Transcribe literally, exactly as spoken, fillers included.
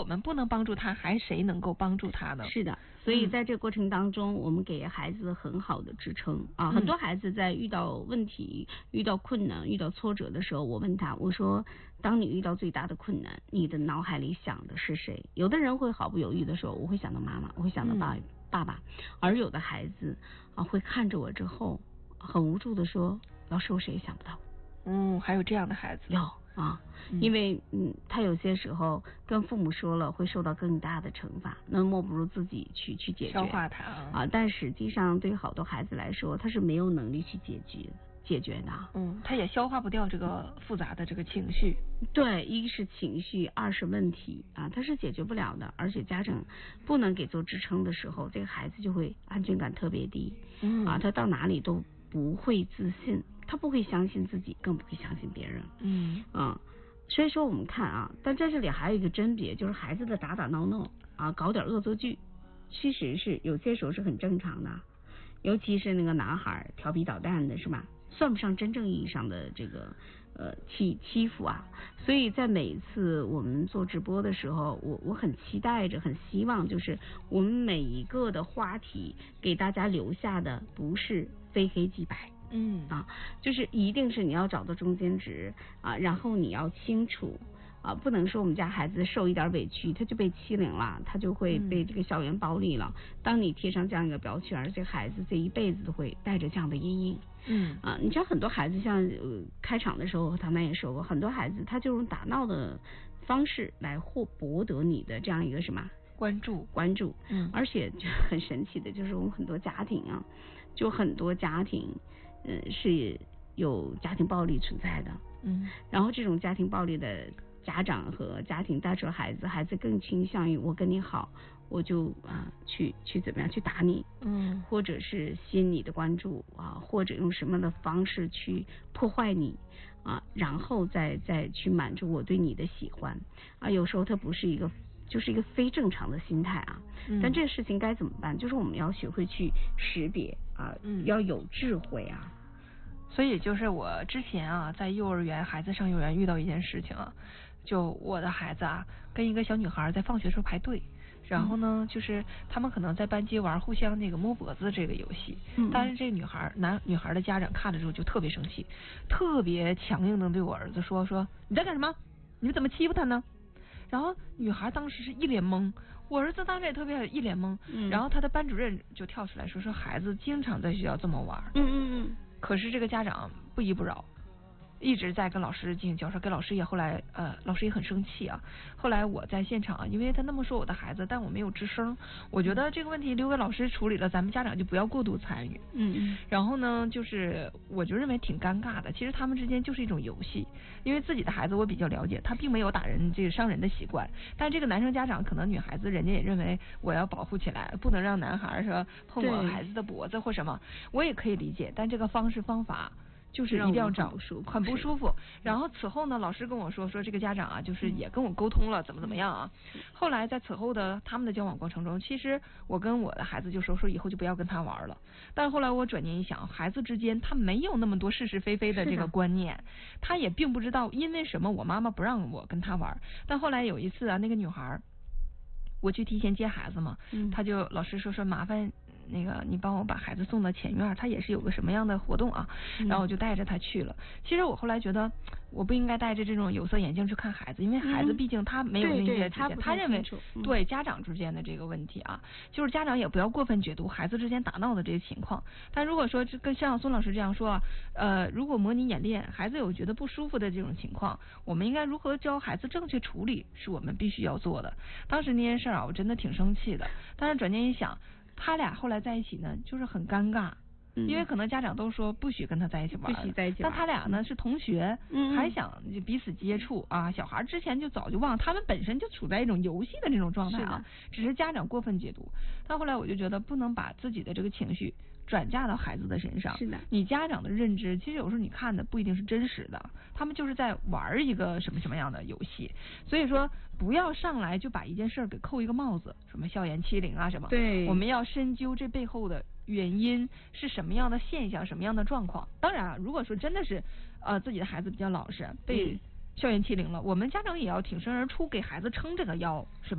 们不能帮助他，还谁能够帮助他呢？ 是的，所以在这个过程当中，我们给孩子很好的支撑啊。很多孩子在遇到问题、遇到困难、遇到挫折的时候，我问他，我说，当你遇到最大的困难，你的脑海里想的是谁？有的人会毫不犹豫的说，我会想到妈妈，我会想到爸、嗯、爸爸，而有的孩子啊会看着我之后，很无助的说，老师，我谁也想不到。 嗯，还有这样的孩子有啊，因为嗯，他有些时候跟父母说了会受到更大的惩罚，那莫不如自己去去解决消化它啊。但实际上对好多孩子来说，他是没有能力去解决解决的。 嗯，他也消化不掉这个复杂的这个情绪。 对，一是情绪，二是问题啊，他是解决不了的。而且家长不能给做支撑的时候，这个孩子就会安全感特别低。嗯啊，他到哪里都不会自信。他不会相信自己，更不会相信别人。嗯啊，所以说我们看啊，但在这里还有一个甄别，就是孩子的打打闹闹啊，搞点恶作剧，其实是有些时候是很正常的，尤其是那个男孩调皮捣蛋的，是吧？算不上真正意义上的这个呃欺欺负啊。所以在每一次我们做直播的时候，我我很期待着，很希望就是我们每一个的话题给大家留下的不是非黑即白。嗯啊，就是一定是你要找到中间值啊，然后你要清楚啊，不能说我们家孩子受一点委屈他就被欺凌了，他就会被这个校园暴力了。嗯、当你贴上这样一个标签，这个孩子这一辈子都会带着这样的阴影。嗯啊，你知道很多孩子像、呃、开场的时候唐丹也说过，很多孩子他就用打闹的方式来获博得你的这样一个什么关注关注。嗯，而且就很神奇的就是我们很多家庭啊，就很多家庭。嗯，是有家庭暴力存在的。嗯，然后这种家庭暴力的家长和家庭带出了孩子，孩子更倾向于我跟你好，我就啊、呃、去去怎么样去打你，嗯，或者是吸引你的关注啊，或者用什么的方式去破坏你啊，然后再再去满足我对你的喜欢啊。有时候它不是一个。就是一个非正常的心态啊，嗯、但这个事情该怎么办？就是我们要学会去识别啊，嗯、要有智慧啊。 所以就是我之前啊，在幼儿园，孩子上幼儿园遇到一件事情啊，就我的孩子啊，跟一个小女孩在放学时候排队。然后呢，就是他们可能在班级玩互相那个摸脖子这个游戏，嗯、但是这女孩男女孩的家长看了之后就特别生气，特别强硬的对我儿子说说你在干什么？你们怎么欺负他呢？然后女孩当时是一脸懵，我儿子当时也特别一脸懵，嗯、然后他的班主任就跳出来说说孩子经常在学校这么玩，嗯嗯嗯，可是这个家长不依不饶，一直在跟老师进行交涉，跟老师也后来呃老师也很生气啊。后来我在现场，因为他那么说我的孩子，但我没有吱声，我觉得这个问题留给老师处理了，咱们家长就不要过度参与。嗯嗯。然后呢，就是我就认为挺尴尬的，其实他们之间就是一种游戏，因为自己的孩子我比较了解，他并没有打人这个伤人的习惯，但这个男生家长可能女孩子人家也认为我要保护起来，不能让男孩说碰我孩子的脖子或什么，我也可以理解，但这个方式方法。就是一定要找很不舒服。然后此后呢，老师跟我说说这个家长啊，就是也跟我沟通了，怎么怎么样啊。后来在此后的他们的交往过程中，其实我跟我的孩子就说说以后就不要跟他玩了。但是后来我转念一想，孩子之间他没有那么多是是非非的这个观念，他也并不知道因为什么我妈妈不让我跟他玩。但后来有一次啊，那个女孩。我去提前接孩子嘛，嗯、他就老师说说麻烦那个你帮我把孩子送到前院，他也是有个什么样的活动啊，嗯、然后我就带着他去了。其实我后来觉得我不应该戴着这种有色眼镜去看孩子，因为孩子毕竟他没有那些之间，他认为、嗯、对家长之间的这个问题啊，就是家长也不要过分解读孩子之间打闹的这些情况。但如果说跟像孙老师这样说，呃，如果模拟演练，孩子有觉得不舒服的这种情况，我们应该如何教孩子正确处理，是我们必须要做的。当时那件事啊，我真的挺生气的。但是转念一想，他俩后来在一起呢，就是很尴尬，嗯、因为可能家长都说不许跟他在一起玩， 不许在一起玩。 但他俩呢、嗯、是同学，嗯、还想彼此接触啊。小孩之前就早就忘了，他们本身就处在一种游戏的这种状态啊，只是家长过分解读。但后来我就觉得不能把自己的这个情绪转嫁到孩子的身上。 是的， 你家长的认知，其实有时候你看的不一定是真实的，他们就是在玩一个什么什么样的游戏。所以说，不要上来就把一件事儿给扣一个帽子，什么校园欺凌啊什么。 对， 我们要深究这背后的原因是什么样的现象，什么样的状况。当然啊，如果说真的是呃自己的孩子比较老实，被校园欺凌了，我们家长也要挺身而出，给孩子撑这个腰，是吧？